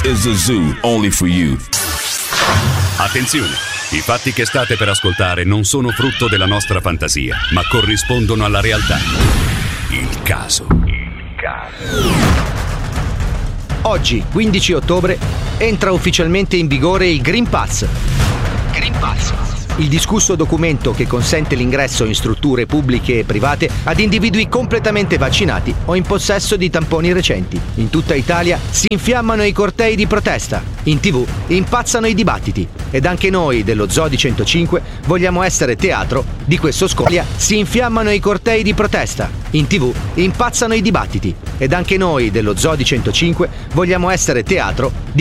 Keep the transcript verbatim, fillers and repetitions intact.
is a zoo only for you. Attenzione! I fatti che state per ascoltare non sono frutto della nostra fantasia, ma corrispondono alla realtà. Il caso. Il caso. Oggi, quindici ottobre, entra ufficialmente in vigore il Green Pass. Green Pass. Il discusso documento che consente l'ingresso in strutture pubbliche e private ad individui completamente vaccinati o in possesso di tamponi recenti. In tutta Italia si infiammano i cortei di protesta. In tivù impazzano i dibattiti. Ed anche noi dello Zodi centocinque vogliamo essere teatro di questo scoppio. Si infiammano i cortei di protesta. In tivù impazzano i dibattiti. Ed anche noi dello Zodi centocinque vogliamo essere teatro di